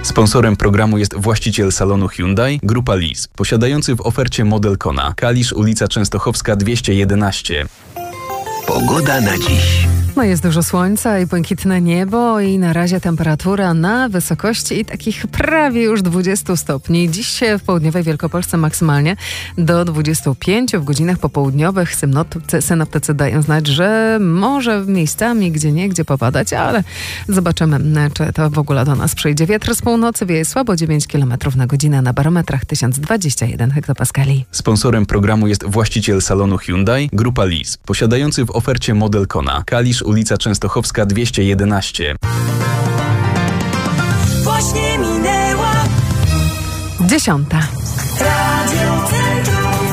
Sponsorem programu jest właściciel salonu Hyundai, Grupa Lis, posiadający w ofercie model Kona. Kalisz, ulica Częstochowska 211. Pogoda na dziś. No jest dużo słońca i błękitne niebo i na razie temperatura na wysokości takich prawie już 20 stopni. Dziś w południowej Wielkopolsce maksymalnie do 25. W godzinach popołudniowych synoptycy dają znać, że może miejscami gdzieniegdzie popadać, ale zobaczymy, czy to w ogóle do nas przyjdzie. Wiatr z północy wieje słabo 9 km na godzinę na barometrach 1021 hektopaskali. Sponsorem programu jest właściciel salonu Hyundai, Grupa Lis, posiadający w ofercie model Kona. Kalisz, ulica Częstochowska 211. Właśnie minęła 10. Radio Centrum.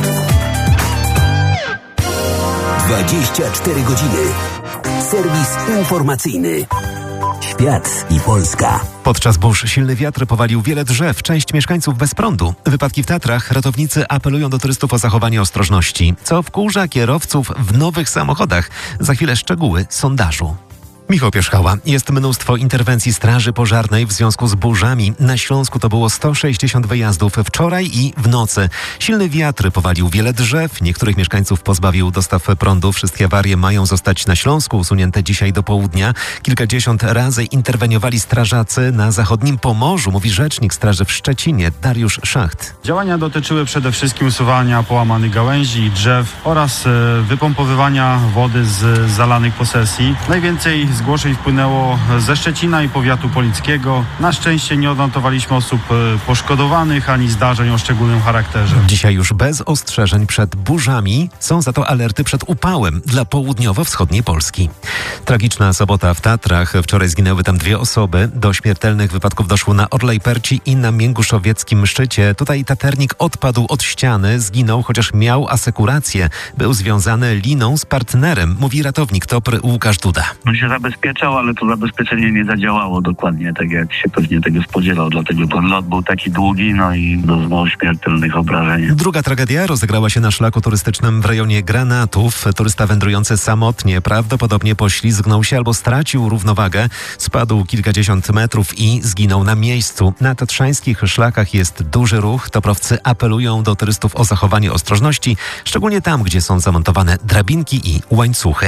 24 godziny. Serwis informacyjny. Świat i Polska. Podczas burz silny wiatr powalił wiele drzew, część mieszkańców bez prądu. Wypadki w Tatrach, ratownicy apelują do turystów o zachowanie ostrożności. Co wkurza kierowców w nowych samochodach? Za chwilę szczegóły sondażu. Michał Pierzchała. Jest mnóstwo interwencji Straży Pożarnej w związku z burzami. Na Śląsku to było 160 wyjazdów wczoraj i w nocy. Silny wiatr powalił wiele drzew, niektórych mieszkańców pozbawił dostaw prądu. Wszystkie awarie mają zostać na Śląsku usunięte dzisiaj do południa. Kilkadziesiąt razy interweniowali strażacy na zachodnim Pomorzu, mówi rzecznik Straży w Szczecinie, Dariusz Szacht. Działania dotyczyły przede wszystkim usuwania połamanych gałęzi i drzew oraz wypompowywania wody z zalanych posesji. Najwięcej zgłoszeń wpłynęło ze Szczecina i powiatu polickiego. Na szczęście nie odnotowaliśmy osób poszkodowanych ani zdarzeń o szczególnym charakterze. Dzisiaj już bez ostrzeżeń przed burzami, są za to alerty przed upałem dla południowo-wschodniej Polski. Tragiczna sobota w Tatrach. Wczoraj zginęły tam 2 osoby. Do śmiertelnych wypadków doszło na Orlej Perci i na Mięguszowieckim Szczycie. Tutaj taternik odpadł od ściany, zginął, chociaż miał asekurację. Był związany liną z partnerem, mówi ratownik TOPR Łukasz Duda. On się zabezpieczał, ale to zabezpieczenie nie zadziałało dokładnie tak, jak się pewnie tego spodziewał. Dlatego ten lot był taki długi, i doznał śmiertelnych obrażeń. Druga tragedia rozegrała się na szlaku turystycznym w rejonie Granatów. Turysta wędrujący samotnie prawdopodobnie poślizgnął się albo stracił równowagę. Spadł kilkadziesiąt metrów i zginął na miejscu. Na tatrzańskich szlakach jest duży ruch. Toprowcy apelują do turystów o zachowanie ostrożności, szczególnie tam, gdzie są zamontowane drabinki i łańcuchy.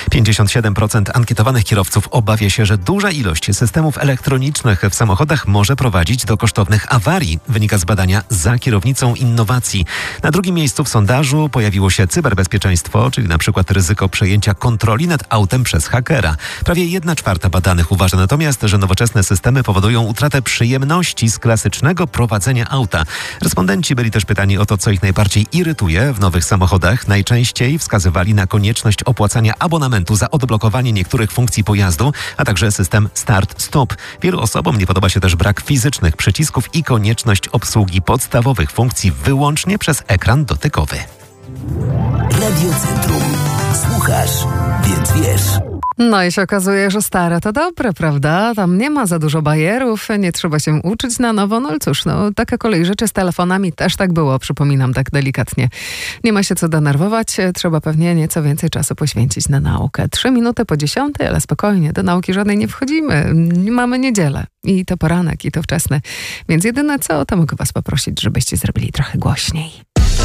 57% ankietowanych kierowców obawia się, że duża ilość systemów elektronicznych w samochodach może prowadzić do kosztownych awarii, wynika z badania Za kierownicą innowacji. Na drugim miejscu w sondażu pojawiło się cyberbezpieczeństwo, czyli na przykład ryzyko przejęcia kontroli nad autem przez hakera. Prawie 1/4 badanych uważa natomiast, że nowoczesne systemy powodują utratę przyjemności z klasycznego prowadzenia auta. Respondenci byli też pytani o to, co ich najbardziej irytuje w nowych samochodach. Najczęściej wskazywali na konieczność opłacania abonamentu za odblokowanie niektórych funkcji pojazdu, a także system start-stop. Wielu osobom nie podoba się też brak fizycznych przycisków i konieczność obsługi podstawowych funkcji wyłącznie przez ekran dotykowy. Radio Centrum. Słuchasz, więc wiesz. No i się okazuje, że stare to dobre, prawda? Tam nie ma za dużo bajerów, nie trzeba się uczyć na nowo. No ale cóż, taka kolej rzeczy z telefonami też tak było, przypominam tak delikatnie. Nie ma się co denerwować, trzeba pewnie nieco więcej czasu poświęcić na naukę. 3 minuty po 10, ale spokojnie, do nauki żadnej nie wchodzimy. Mamy niedzielę i to poranek, i to wczesny. Więc jedyne co, to mogę was poprosić, żebyście zrobili trochę głośniej.